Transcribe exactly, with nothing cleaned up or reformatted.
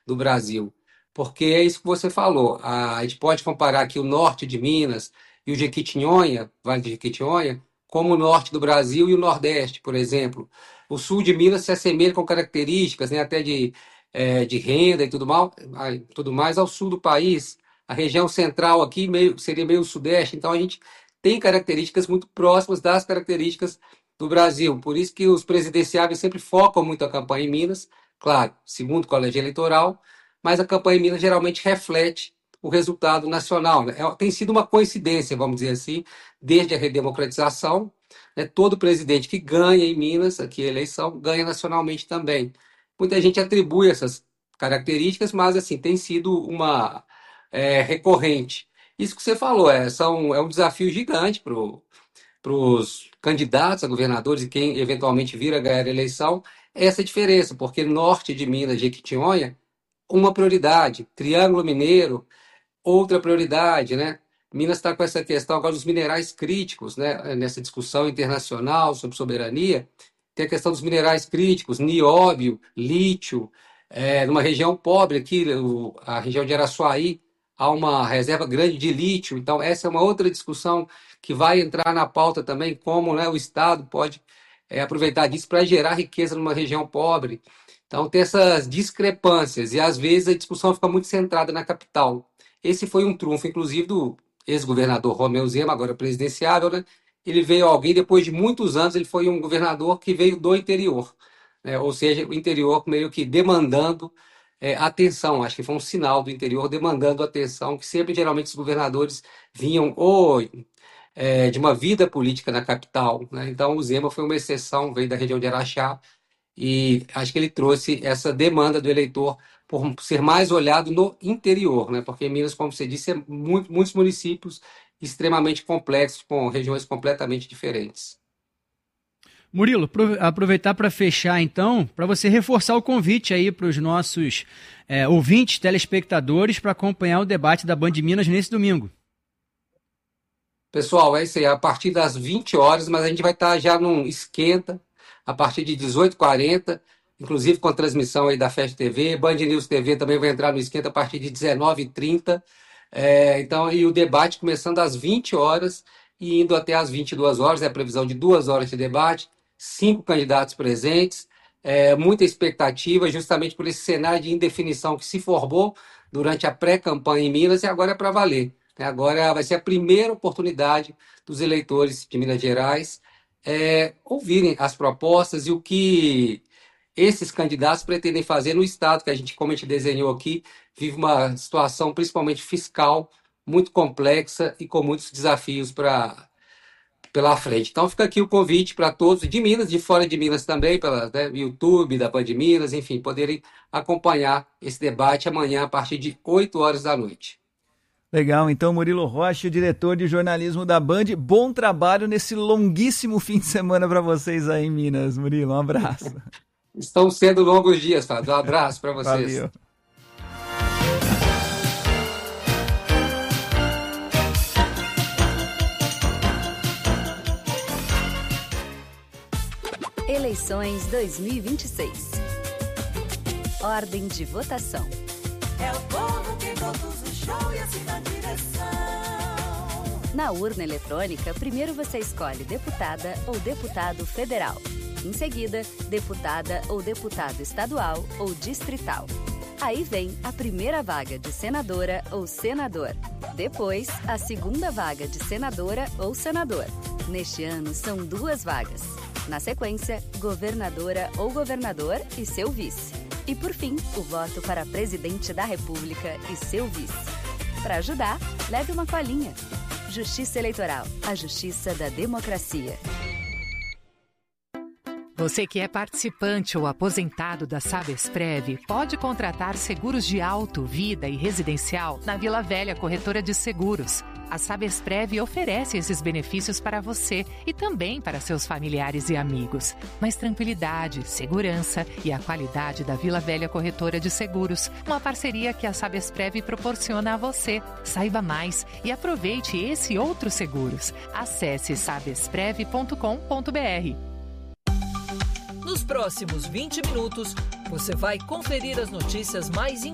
do Brasil. Porque é isso que você falou. A, a gente pode comparar aqui o norte de Minas e o Jequitinhonha, Vale de Jequitinhonha, como o norte do Brasil e o nordeste, por exemplo. O sul de Minas se assemelha com características, né, até de, eh, de renda e tudo, mal, ai, tudo mais ao sul do país. A região central aqui meio, seria meio sudeste, então a gente tem características muito próximas das características do Brasil. Por isso que os presidenciáveis sempre focam muito a campanha em Minas, claro, segundo o colégio eleitoral, mas a campanha em Minas geralmente reflete o resultado nacional, né? É, tem sido uma coincidência, vamos dizer assim, desde a redemocratização, né? Todo presidente que ganha em Minas, aqui a eleição, ganha nacionalmente também. Muita gente atribui essas características, mas assim tem sido uma é, recorrente. Isso que você falou é, são, é um desafio gigante para os candidatos a governadores e quem eventualmente vir a ganhar a eleição, essa diferença, porque norte de Minas, Jequitinhonha, uma prioridade, Triângulo Mineiro, outra prioridade, né? Minas está com essa questão agora dos minerais críticos, né? Nessa discussão internacional sobre soberania, tem a questão dos minerais críticos, nióbio, lítio, é, numa região pobre aqui, o- a região de Araçuaí, há uma reserva grande de lítio, então essa é uma outra discussão que vai entrar na pauta também, como, né, o Estado pode é, aproveitar disso para gerar riqueza numa região pobre. Então tem essas discrepâncias e às vezes a discussão fica muito centrada na capital. Esse foi um trunfo, inclusive, do ex-governador Romeu Zema, agora presidenciável, né? Ele veio alguém, depois de muitos anos, ele foi um governador que veio do interior, né? Ou seja, o interior meio que demandando é, atenção. Acho que foi um sinal do interior demandando atenção, que sempre, geralmente, os governadores vinham ou é, de uma vida política na capital, né? Então, o Zema foi uma exceção, veio da região de Araxá, e acho que ele trouxe essa demanda do eleitor por ser mais olhado no interior, né? Porque Minas, como você disse, é muito, muitos municípios extremamente complexos, com regiões completamente diferentes. Murilo, aproveitar para fechar então, para você reforçar o convite aí para os nossos é, ouvintes, telespectadores, para acompanhar o debate da Band Minas nesse domingo. Pessoal, é isso aí, a partir das vinte horas, mas a gente vai estar já num esquenta, a partir de dezoito e quarenta, inclusive com a transmissão aí da Fest T V, Band News T V também vai entrar no esquenta a partir de dezenove e trinta, é, então, e o debate começando às vinte horas e indo até às vinte e duas horas, é a previsão de duas horas de debate, cinco candidatos presentes, é, muita expectativa, justamente por esse cenário de indefinição que se formou durante a pré-campanha em Minas e agora é para valer. Agora vai ser a primeira oportunidade dos eleitores de Minas Gerais é, ouvirem as propostas e o que esses candidatos pretendem fazer no Estado, que a gente, como a gente desenhou aqui, vive uma situação principalmente fiscal muito complexa e com muitos desafios para pela frente. Então fica aqui o convite para todos de Minas, de fora de Minas também, pela né, YouTube, da Band Minas, enfim, poderem acompanhar esse debate amanhã a partir de oito horas da noite. Legal, então Murilo Rocha, o diretor de jornalismo da Band, bom trabalho nesse longuíssimo fim de semana para vocês aí em Minas, Murilo, um abraço. Estão sendo longos dias, Fábio, um abraço para vocês. Valeu. Eleições dois mil e vinte e seis. Ordem de votação. É o povo que conduz o show e assim na direção. Na urna eletrônica, primeiro você escolhe deputada ou deputado federal. Em seguida, deputada ou deputado estadual ou distrital. Aí vem a primeira vaga de senadora ou senador. Depois, a segunda vaga de senadora ou senador. Neste ano, são duas vagas. Na sequência, governadora ou governador e seu vice. E, por fim, o voto para presidente da República e seu vice. Para ajudar, leve uma colinha. Justiça Eleitoral, a justiça da democracia. Você que é participante ou aposentado da Sabesprev pode contratar seguros de auto, vida e residencial na Vila Velha Corretora de Seguros. A Sabesprev oferece esses benefícios para você e também para seus familiares e amigos. Mas tranquilidade, segurança e a qualidade da Vila Velha Corretora de Seguros. Uma parceria que a Sabesprev proporciona a você. Saiba mais e aproveite esse e outros seguros. Acesse sabesprev ponto com ponto br. Nos próximos vinte minutos, você vai conferir as notícias mais importantes